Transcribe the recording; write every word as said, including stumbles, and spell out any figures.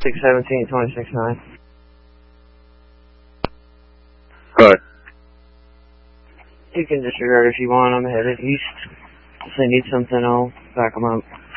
six seventeen, twenty-six nine. Good. You can disregard if you want. I'm headed east. If they need something, I'll back them up.